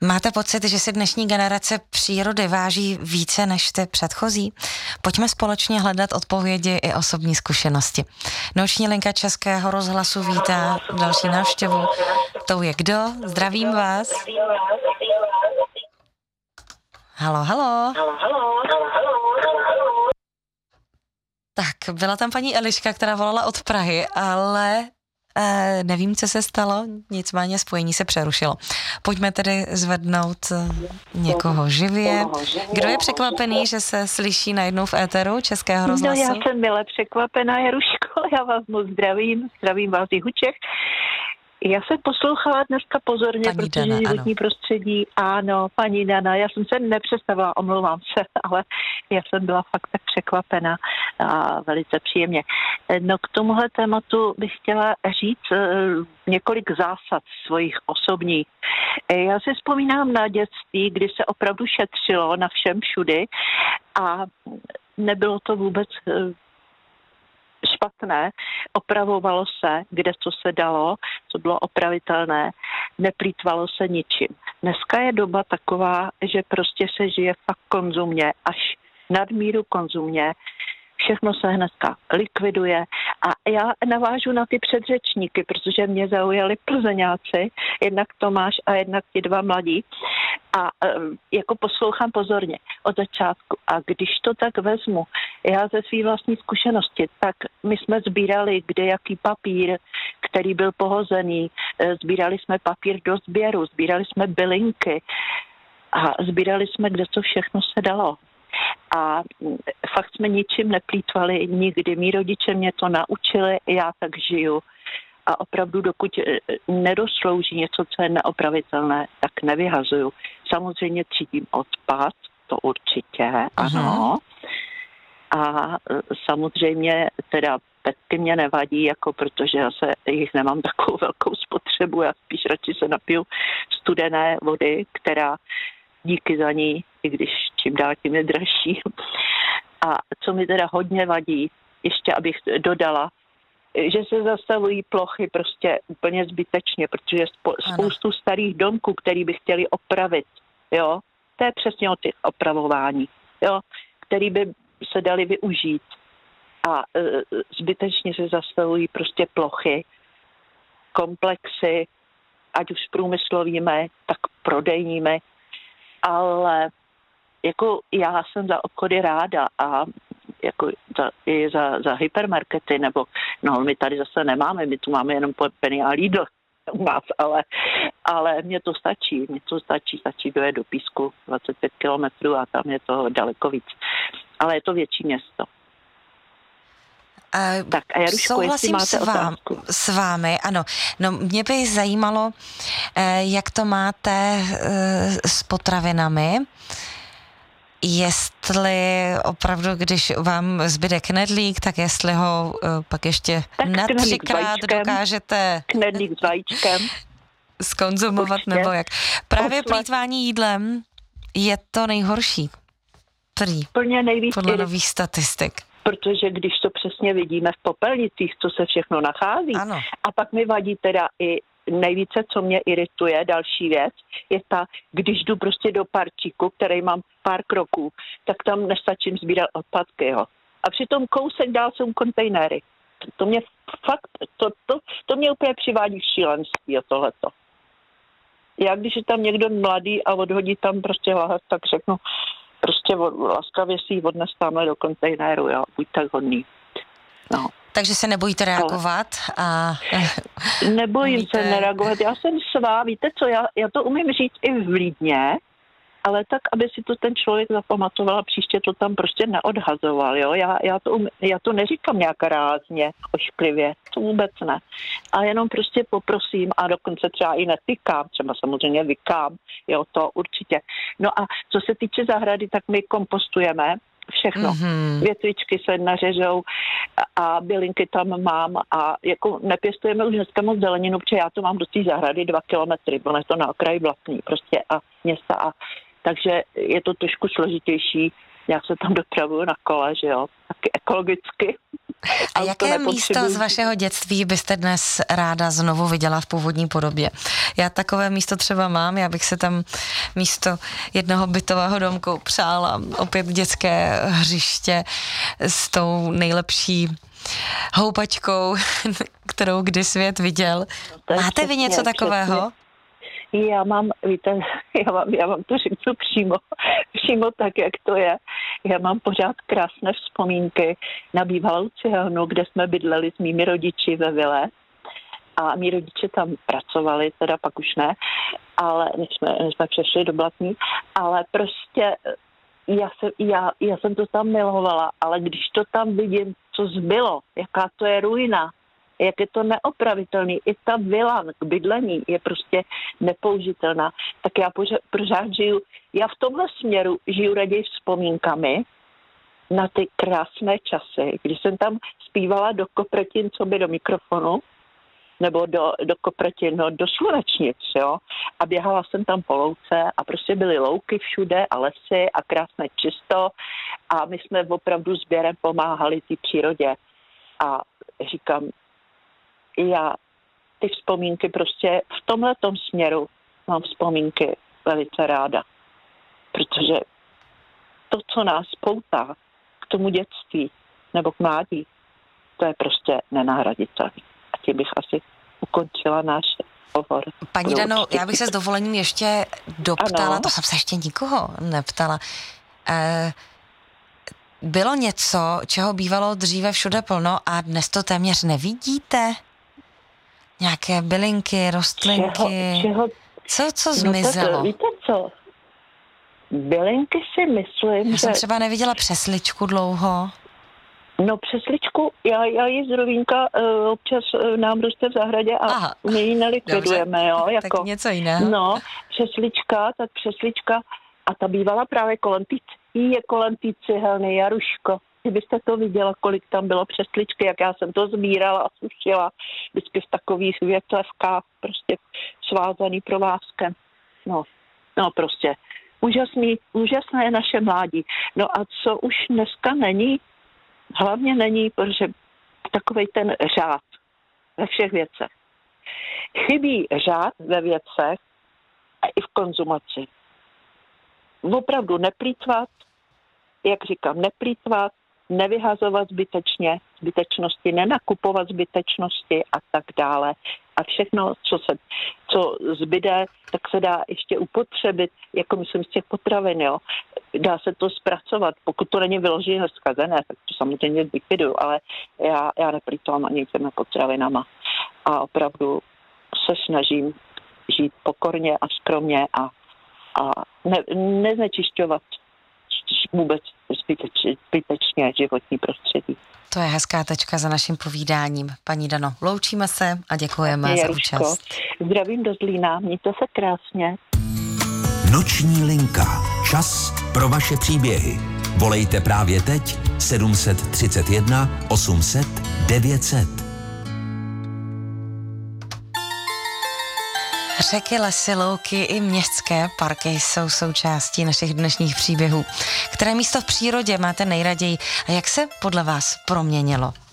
Máte pocit, že si dnešní generace přírody váží více než ty předchozí? Pojďme společně hledat odpovědi i osobní zkušenosti. Noční linka Českého rozhlasu vítá další návštěvu. Tou je kdo? Zdravím vás. Halo. Tak, byla tam paní Eliška, která volala od Prahy, ale nevím, co se stalo, nicméně spojení se přerušilo. Pojďme tedy zvednout někoho živě. Kdo je překvapený, že se slyší najednou v éteru Českého rozhlasu? No, já jsem mile překvapená, Jaruško, já vás moc zdravím vás i Hučech. Já jsem poslouchala dneska pozorně, paní protože Dana, životní prostředí, ano, paní Dana, já jsem se nepředstavila, omlouvám se, ale já jsem byla fakt tak překvapena a velice příjemně. No k tomuhle tématu bych chtěla říct několik zásad svojich osobních. Já si vzpomínám na dětství, kdy se opravdu šetřilo na všem všudy a nebylo to vůbec špatné, opravovalo se, kde co se dalo, co bylo opravitelné, neplýtvalo se ničím. Dneska je doba taková, že prostě se žije fakt konzumně, až nadmíru konzumně, všechno se hnedka likviduje a já navážu na ty předřečníky, protože mě zaujali Plzeňáci, jednak Tomáš a jednak ti dva mladí a jako poslouchám pozorně od začátku a když to tak vezmu, já ze své vlastní zkušenosti, tak my jsme sbírali kdejaký papír, který byl pohozený, sbírali jsme papír do sběru, sbírali jsme bylinky a sbírali jsme, kde co všechno se dalo. A fakt jsme ničím neplýtvali nikdy. Mí rodiče mě to naučili, já tak žiju. A opravdu, dokud nedoslouží něco, co je neopravitelné, tak nevyhazuju. Samozřejmě třídím odpad, to určitě, ano. A samozřejmě teda petky mě nevadí, jako protože já jich nemám takovou velkou spotřebu, já spíš radši se napiju studené vody, která díky za ní, i když čím dál tím je dražší. A co mi teda hodně vadí, ještě abych dodala, že se zastavují plochy prostě úplně zbytečně, protože spoustu starých domků, který by chtěli opravit, jo, to je přesně o těch opravování, jo, který by se dali využít. A zbytečně se zastavují prostě plochy, komplexy, ať už průmyslovými, tak prodejními, ale jako já jsem za obchody ráda a jako i za hypermarkety, nebo no my tady zase nemáme, my tu máme jenom Penny a Lidl u nás, ale mně to stačí dojet do Písku 25 kilometrů a tam je to daleko víc. Ale je to větší město. Tak a Jaruško, jestli máte otázku. S vámi, ano. No mě by zajímalo, jak to máte s potravinami, jestli opravdu, když vám zbyde knedlík, tak jestli ho pak ještě na 3krát dokážete knedlík s vajíčkem skonzumovat, určitě. Nebo jak. Právě plýtvání jídlem je to nejhorší. Plně nejvíc podle nových statistik. Protože když to přesně vidíme v popelnicích, co se všechno nachází, ano. A pak mi vadí teda i nejvíce, co mě irituje, další věc, je ta, když jdu prostě do parčíku, který mám pár kroků, tak tam nestačím sbírat odpadky, jo. A přitom kousek dál jsou kontejnery. To mě fakt, to mě úplně přivádí v šílenství, tohleto. Já, když je tam někdo mladý a odhodí tam prostě lahev, tak řeknu, prostě laskavě si ji odnes tamhle do kontejneru, jo, buď tak hodný. No. Takže se nebojíte reagovat? Nebojím se nereagovat, já jsem svá, víte co, já to umím říct i v Lídně, ale tak, aby si to ten člověk zapamatoval a příště to tam prostě neodhazoval, jo, já to neříkám nějak rázně, ošklivě, to vůbec ne, a jenom prostě poprosím a dokonce třeba i netykám, třeba samozřejmě vykám, jo, to určitě. No a co se týče zahrady, tak my kompostujeme všechno. Větvičky se nařežou a bylinky tam mám a jako nepěstujeme už dneska moc zeleninu, protože já to mám do té zahrady 2 kilometry, ono je to na okraji Blatný prostě a města a takže je to trošku složitější, já se tam dopravuju na kole, že jo, taky ekologicky. A jaké místo z vašeho dětství byste dnes ráda znovu viděla v původní podobě? Já takové místo třeba mám, já bych se tam místo jednoho bytového domku přála opět dětské hřiště s tou nejlepší houpačkou, kterou kdy svět viděl. Máte vy něco takového? Já mám, víte, já vám to řeknu přímo tak, jak to je. Já mám pořád krásné vzpomínky na bývalou cihelnu, kde jsme bydleli s mými rodiči ve vile. A mý rodiče tam pracovali, teda pak už ne, ale než jsme přešli do Blatní, ale prostě já jsem to tam milovala, ale když to tam vidím, co zbylo, jaká to je ruina, jak je to neopravitelný, i ta vila k bydlení je prostě nepoužitelná, tak já pořád žiju, já v tomhle směru žiju raději vzpomínkami na ty krásné časy, když jsem tam zpívala do kopretin, co by do mikrofonu, nebo do kopretin, no, do slunečnic, jo, a běhala jsem tam po louce a prostě byly louky všude a lesy a krásné čisto a my jsme opravdu sběrem pomáhali té přírodě a říkám, já ty vzpomínky prostě v tomhletom směru mám vzpomínky velice ráda, protože to, co nás poutá k tomu dětství nebo k mládí, to je prostě nenahraditelné. A tím bych asi ukončila náš hovor. Paní Dano, já bych se s dovolením ještě doptala, ano. To jsem se ještě nikoho neptala. Bylo něco, čeho bývalo dříve všude plno a dnes to téměř nevidíte? Nějaké bylinky, rostlinky? Čeho? Co zmizelo? No tak, víte co? Bylinky si myslím, já jsem třeba neviděla přesličku dlouho. No přesličku, já ji z rovínka občas nám roste v zahradě a my ji nelikvidujeme, jo. Jako, tak něco jiného. No, přeslička a ta bývala právě kolem té cihelny Jaruško. Kdybyste to viděla, kolik tam bylo přesličky, jak já jsem to sbírala a sušila vždycky v takových větlevkách, prostě svázaný provázkem. No prostě úžasné je naše mládí. No a co už dneska není, hlavně není, protože takovej ten řád ve všech věcech. Chybí řád ve věcech a i v konzumaci. Opravdu neplýtvat, jak říkám, nevyhazovat zbytečnosti, nenakupovat zbytečnosti a tak dále. A všechno, co zbyde, tak se dá ještě upotřebit, jako myslím z těch potravin, jo. Dá se to zpracovat, pokud to není vyloženě zkazené, tak to samozřejmě zlikviduju, ale já neplýtvám ani těmi potravinama. A opravdu se snažím žít pokorně a skromně a neznečišťovat vůbec zbytečně životní prostředí. To je hezká tečka za naším povídáním. Paní Dano, loučíme se a děkujeme za účast. Zdravím do Zlína, mějte se krásně. Noční linka. Čas pro vaše příběhy. Volejte právě teď 731 800 900. Řeky, lesy, louky i městské parky jsou součástí našich dnešních příběhů. Které místo v přírodě máte nejraději a jak se podle vás proměnilo?